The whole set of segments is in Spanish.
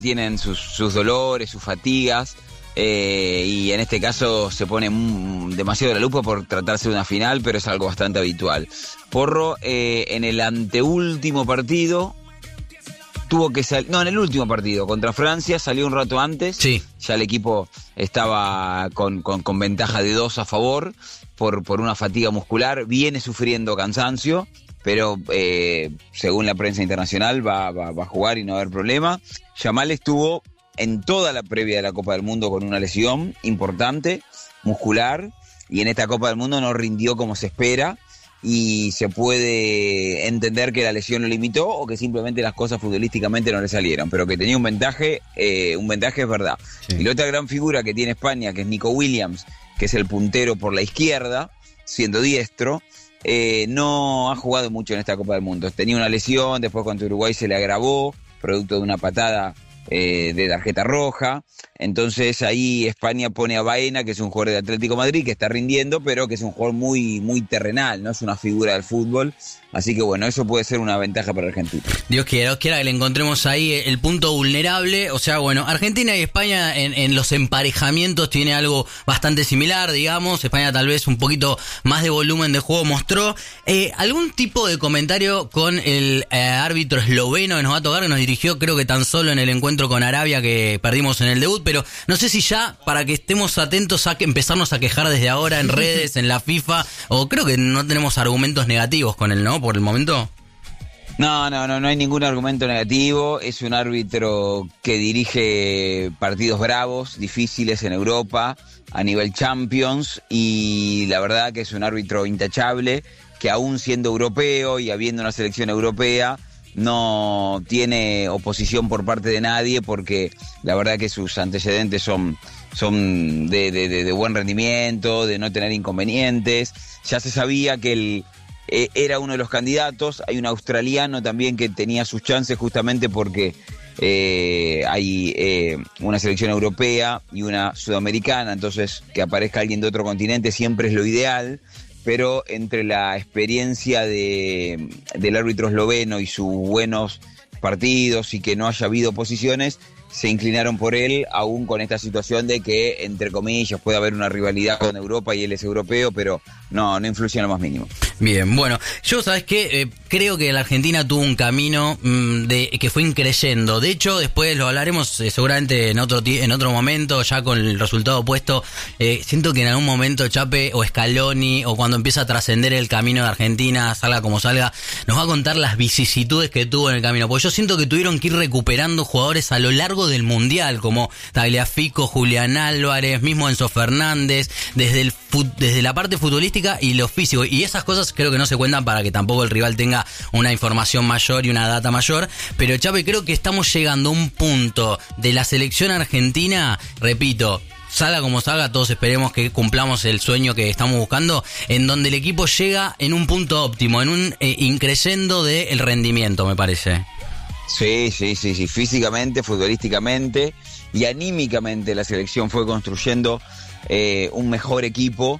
tienen sus dolores, sus fatigas, y en este caso se pone demasiado la lupa por tratarse de una final, pero es algo bastante habitual. Porro, en el anteúltimo partido, tuvo que salir, no, en el último partido, contra Francia, salió un rato antes, sí. Ya el equipo estaba con ventaja de 2 a favor, por una fatiga muscular, viene sufriendo cansancio, pero según la prensa internacional va a jugar y no va a haber problema. Yamal estuvo en toda la previa de la Copa del Mundo con una lesión importante, muscular, y en esta Copa del Mundo no rindió como se espera, y se puede entender que la lesión lo limitó o que simplemente las cosas futbolísticamente no le salieron, pero que tenía un ventaje es verdad. Sí. Y la otra gran figura que tiene España, que es Nico Williams, que es el puntero por la izquierda, siendo diestro, no ha jugado mucho en esta Copa del Mundo. Tenía una lesión, después contra Uruguay se le agravó, producto de una patada de tarjeta roja. Entonces ahí España pone a Baena, que es un jugador de Atlético Madrid, que está rindiendo, pero que es un jugador muy, muy terrenal, no es una figura del fútbol. Así que bueno, eso puede ser una ventaja para Argentina. Dios quiera que le encontremos ahí el punto vulnerable. O sea, bueno, Argentina y España en los emparejamientos tiene algo bastante similar, digamos. España tal vez un poquito más de volumen de juego mostró. ¿Algún tipo de comentario con el árbitro esloveno que nos va a tocar, que nos dirigió creo que tan solo en el encuentro con Arabia que perdimos en el debut? Pero no sé si ya, para que estemos atentos a que empezarnos a quejar desde ahora en redes, en la FIFA, o creo que no tenemos argumentos negativos con él, ¿no? Por el momento. No hay ningún argumento negativo. Es un árbitro que dirige partidos bravos, difíciles en Europa, a nivel Champions, y la verdad que es un árbitro intachable, que aún siendo europeo y habiendo una selección europea, no tiene oposición por parte de nadie, porque la verdad que sus antecedentes son de buen rendimiento, de no tener inconvenientes. Ya se sabía que él era uno de los candidatos. Hay un australiano también que tenía sus chances, justamente porque hay una selección europea y una sudamericana, entonces que aparezca alguien de otro continente siempre es lo ideal. Pero entre la experiencia del árbitro esloveno y sus buenos partidos y que no haya habido oposiciones, se inclinaron por él, aún con esta situación de que, entre comillas, puede haber una rivalidad con Europa y él es europeo, pero no influye en lo más mínimo. Bien, bueno, yo, ¿sabes qué? Creo que la Argentina tuvo un camino que fue increyendo. De hecho, después lo hablaremos seguramente en otro momento, ya con el resultado puesto. Siento que en algún momento Chape o Scaloni, o cuando empieza a trascender el camino de Argentina, salga como salga, nos va a contar las vicisitudes que tuvo en el camino. Porque yo siento que tuvieron que ir recuperando jugadores a lo largo del Mundial, como Tagliafico, Julián Álvarez, mismo Enzo Fernández, desde la parte futbolística y lo físico. Y esas cosas creo que no se cuentan para que tampoco el rival tenga una información mayor y una data mayor. Pero Chape, creo que estamos llegando a un punto de la selección argentina, repito, salga como salga, todos esperemos que cumplamos el sueño que estamos buscando, en donde el equipo llega en un punto óptimo, en un increyendo del rendimiento, me parece. Sí, físicamente, futbolísticamente y anímicamente la selección fue construyendo un mejor equipo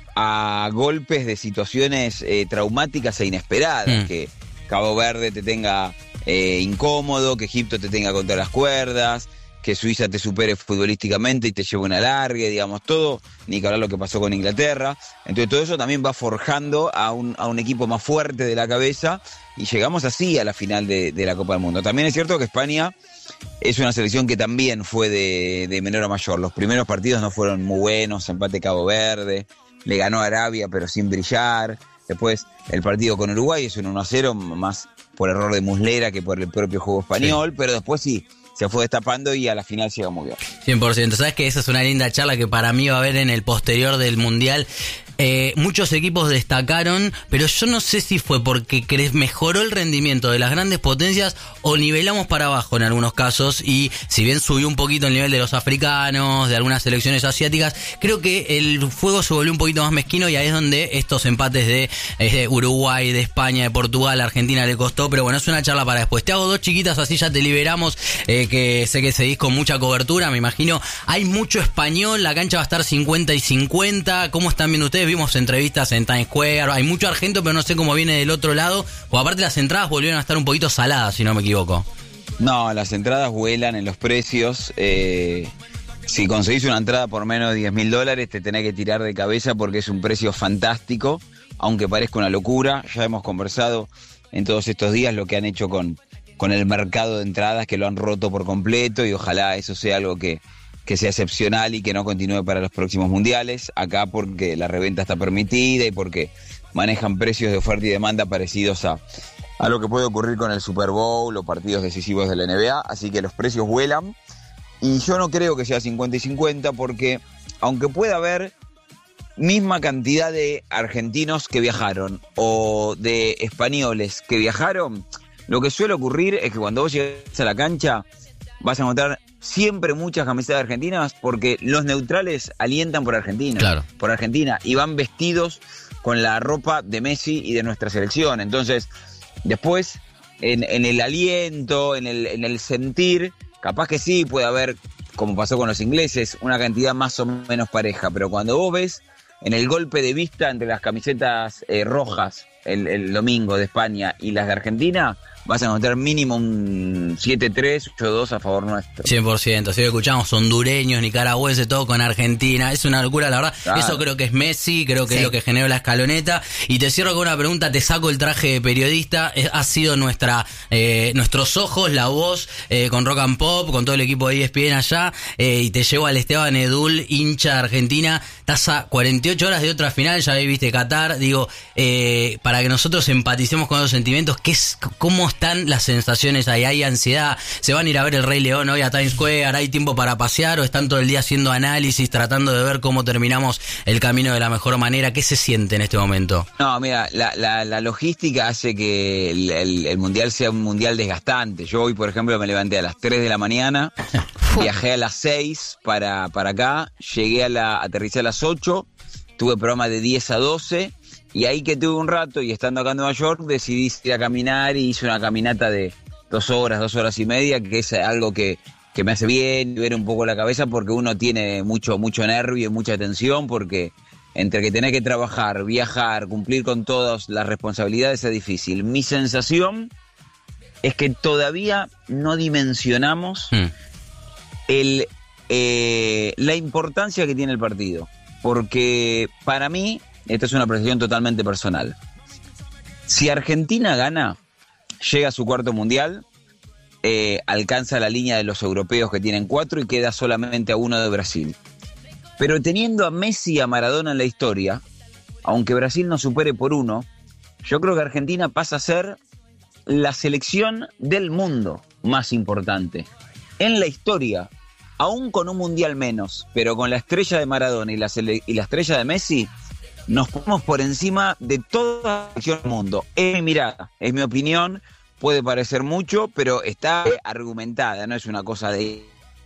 a golpes de situaciones traumáticas e inesperadas, que Cabo Verde te tenga incómodo, que Egipto te tenga contra las cuerdas, que Suiza te supere futbolísticamente y te lleve una larga, digamos, todo, ni que hablar lo que pasó con Inglaterra. Entonces todo eso también va forjando a un equipo más fuerte de la cabeza, y llegamos así a la final de la Copa del Mundo. También es cierto que España es una selección que también fue de menor a mayor. Los primeros partidos no fueron muy buenos, empate Cabo Verde, le ganó a Arabia pero sin brillar. Después el partido con Uruguay es un 1-0, más por error de Muslera que por el propio juego español, sí. Pero después sí, se fue destapando y a la final llegó muy bien. 100%. ¿Sabes que esa es una linda charla que para mí va a haber en el posterior del Mundial? Muchos equipos destacaron, pero yo no sé si fue porque mejoró el rendimiento de las grandes potencias o nivelamos para abajo en algunos casos, y si bien subió un poquito el nivel de los africanos, de algunas selecciones asiáticas, creo que el juego se volvió un poquito más mezquino, y ahí es donde estos empates de Uruguay, de España, de Portugal, Argentina le costó. Pero bueno, es una charla para después. Te hago dos chiquitas, así ya te liberamos, que sé que seguís con mucha cobertura, me imagino. Hay mucho español, la cancha va a estar 50 y 50. ¿Cómo están viendo ustedes? Vimos entrevistas en Times Square, hay mucho argento, pero no sé cómo viene del otro lado. O aparte las entradas volvieron a estar un poquito saladas, si no me equivoco. No, las entradas vuelan en los precios. Si conseguís una entrada por menos de $10.000, te tenés que tirar de cabeza porque es un precio fantástico, aunque parezca una locura. Ya hemos conversado en todos estos días lo que han hecho con el mercado de entradas, que lo han roto por completo, y ojalá eso sea algo que sea excepcional y que no continúe para los próximos mundiales. Acá porque la reventa está permitida y porque manejan precios de oferta y demanda parecidos a lo que puede ocurrir con el Super Bowl o partidos decisivos de la NBA, así que los precios vuelan. Y yo no creo que sea 50 y 50 porque, aunque pueda haber misma cantidad de argentinos que viajaron o de españoles que viajaron, lo que suele ocurrir es que cuando vos llegas a la cancha vas a encontrar siempre muchas camisetas argentinas porque los neutrales alientan por Argentina, claro, por Argentina, y van vestidos con la ropa de Messi y de nuestra selección. Entonces, después, en el aliento, en el sentir, capaz que sí puede haber, como pasó con los ingleses, una cantidad más o menos pareja, pero cuando vos ves en el golpe de vista entre las camisetas rojas el domingo de España y las de Argentina, vas a encontrar mínimo un 7-3, 8-2 a favor nuestro. 100%, si escuchamos hondureños, nicaragüenses, todo con Argentina, es una locura, la verdad. Claro. Eso creo que es Messi, creo que es lo que generó la escaloneta. Y te cierro con una pregunta, te saco el traje de periodista, ha sido nuestros ojos, la voz, con Rock and Pop, con todo el equipo de ESPN allá, y te llevo al Esteban Edul, hincha de Argentina, estás a 48 horas de otra final, ya viste Qatar, digo, para que nosotros empaticemos con esos sentimientos, ¿cómo están las sensaciones ahí? ¿Hay ansiedad? ¿Se van a ir a ver el Rey León hoy a Times Square? ¿Hay tiempo para pasear o están todo el día haciendo análisis, tratando de ver cómo terminamos el camino de la mejor manera? ¿Qué se siente en este momento? No, mira, la logística hace que el Mundial sea un Mundial desgastante. Yo hoy, por ejemplo, me levanté a las 3 de la mañana, viajé a las 6 para acá, aterricé a las 8, tuve programa de 10 a 12, y ahí que tuve un rato, y estando acá en Nueva York, decidí ir a caminar y hice una caminata de 2 horas y media, que es algo que me hace bien, ver un poco la cabeza, porque uno tiene mucho nervio y mucha tensión, porque entre que tenés que trabajar, viajar, cumplir con todas las responsabilidades es difícil. Mi sensación es que todavía no dimensionamos la importancia que tiene el partido, porque para mí, esta es una apreciación totalmente personal, si Argentina gana, llega a su cuarto mundial, alcanza la línea de los europeos que tienen 4 y queda solamente a 1 de Brasil. Pero teniendo a Messi y a Maradona en la historia, aunque Brasil no supere por 1, yo creo que Argentina pasa a ser la selección del mundo más importante en la historia, aún con un mundial menos, pero con la estrella de Maradona y la estrella de Messi, nos ponemos por encima de toda la selección del mundo. Es mi mirada, es mi opinión, puede parecer mucho, pero está argumentada, no es una cosa de...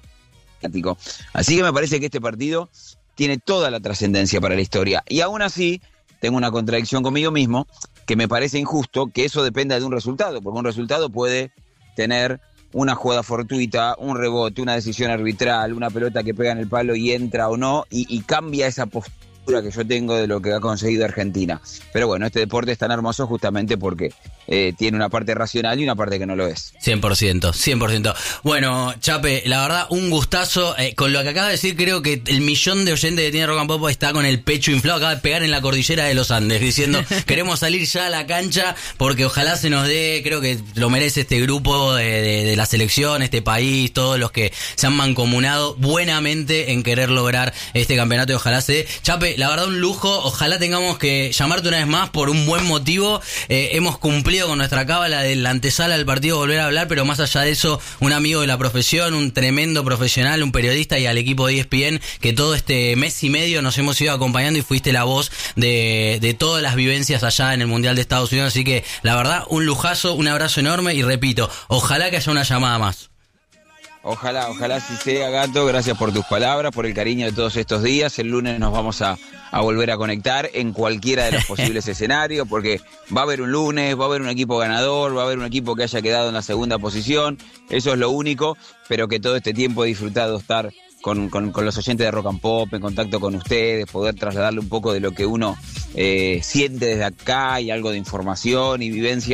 Así que me parece que este partido tiene toda la trascendencia para la historia. Y aún así, tengo una contradicción conmigo mismo, que me parece injusto que eso dependa de un resultado, porque un resultado puede tener una jugada fortuita, un rebote, una decisión arbitral, una pelota que pega en el palo y entra o no, y cambia esa postura que yo tengo de lo que ha conseguido Argentina. Pero bueno, este deporte es tan hermoso justamente porque tiene una parte racional y una parte que no lo es. 100%. Bueno, Chape, la verdad, un gustazo. Con lo que acabas de decir, creo que el millón de oyentes que tiene Rock and Pop está con el pecho inflado, acaba de pegar en la cordillera de los Andes, diciendo, queremos salir ya a la cancha porque ojalá se nos dé, creo que lo merece este grupo de la selección, este país, todos los que se han mancomunado buenamente en querer lograr este campeonato y ojalá se dé. Chape, la verdad, un lujo. Ojalá tengamos que llamarte una vez más por un buen motivo. Hemos cumplido con nuestra cábala de la antesala del partido, volver a hablar, pero más allá de eso, un amigo de la profesión, un tremendo profesional, un periodista, y al equipo de ESPN, que todo este mes y medio nos hemos ido acompañando y fuiste la voz de todas las vivencias allá en el Mundial de Estados Unidos. Así que, la verdad, un lujazo, un abrazo enorme y repito, ojalá que haya una llamada más. Ojalá sí sea, Gato. Gracias por tus palabras, por el cariño de todos estos días. El lunes nos vamos a volver a conectar en cualquiera de los posibles escenarios, porque va a haber un lunes, va a haber un equipo ganador, va a haber un equipo que haya quedado en la segunda posición. Eso es lo único, pero que todo este tiempo he disfrutado estar con los oyentes de Rock and Pop, en contacto con ustedes, poder trasladarle un poco de lo que uno siente desde acá y algo de información y vivencias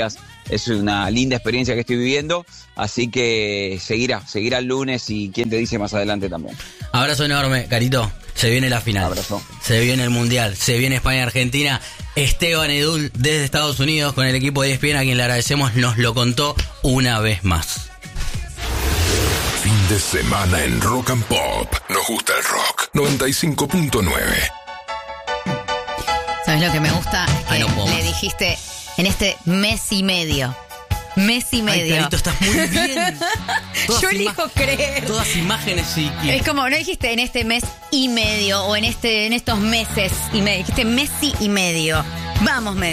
es una linda experiencia que estoy viviendo, así que seguirá el lunes y quién te dice más adelante también. Abrazo enorme, Carito. Se viene la final. Abrazo. Se viene el Mundial. Se viene España-Argentina. Esteban Edul desde Estados Unidos con el equipo de ESPN, a quien le agradecemos, nos lo contó una vez más. Fin de semana en Rock and Pop. Nos gusta el rock. 95.9. ¿Sabes lo que me gusta? Ay, no puedo le más. dijiste en este mes y medio. Mes y medio. Ay, Carito, estás muy bien. Yo elijo creer. Todas imágenes y... Es como, no dijiste en este mes y medio o en estos meses y medio. Dijiste mes y medio. Vamos, Messi.